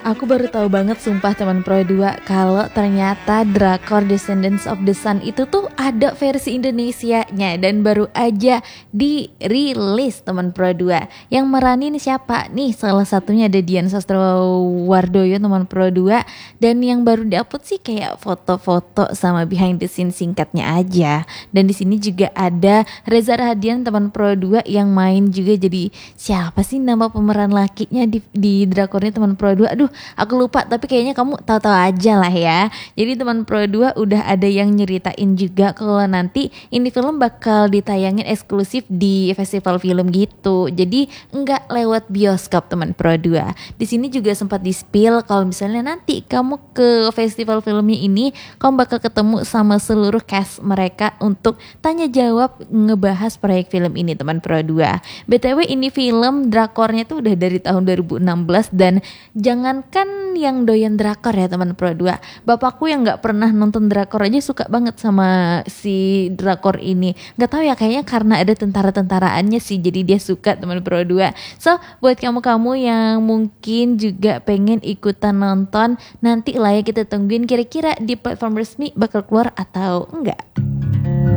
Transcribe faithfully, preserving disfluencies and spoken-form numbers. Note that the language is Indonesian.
Aku baru tahu banget sumpah teman Pro dua kalau ternyata drakor Descendants of the Sun itu tuh ada versi Indonesianya dan baru aja dirilis teman Pro dua. Yang meranin siapa? Nih salah satunya ada Dian Sastrowardoyo teman Pro dua, dan yang baru diupload sih kayak foto-foto sama behind the scene singkatnya aja. Dan di sini juga ada Reza Rahadian teman Pro dua yang main juga jadi siapa sih nama pemeran lakinya di, di drakornya teman Pro dua. Aduh, aku lupa, tapi kayaknya kamu tahu-tahu aja lah ya. Jadi teman Pro dua udah ada yang nyeritain juga kalau nanti ini film bakal ditayangin eksklusif di festival film gitu. Jadi enggak lewat bioskop teman Pro dua. Di sini juga sempat di-spill kalau misalnya nanti kamu ke festival filmnya ini, kamu bakal ketemu sama seluruh cast mereka untuk tanya jawab ngebahas proyek film ini teman Pro dua. B T W ini film drakornya tuh udah dari tahun dua ribu enam belas, dan jangan kan yang doyan drakor ya teman Pro dua, bapakku yang nggak pernah nonton drakor aja suka banget sama si drakor ini. Nggak tahu ya, kayaknya karena ada tentara-tentaraannya sih jadi dia suka teman Pro dua. So buat kamu-kamu yang mungkin juga pengen ikutan nonton, nanti lah ya kita tungguin kira-kira di platform resmi bakal keluar atau enggak.